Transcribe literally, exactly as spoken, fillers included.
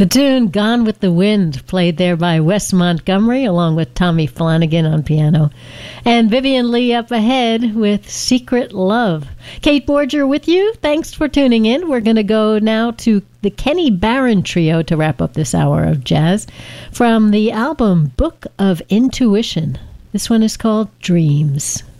The tune Gone with the Wind, played there by Wes Montgomery, along with Tommy Flanagan on piano. And Vivian Lee up ahead with Secret Love. Kate Borger with you. Thanks for tuning in. We're going to go now to the Kenny Barron Trio to wrap up this hour of jazz from the album Book of Intuition. This one is called Dreams.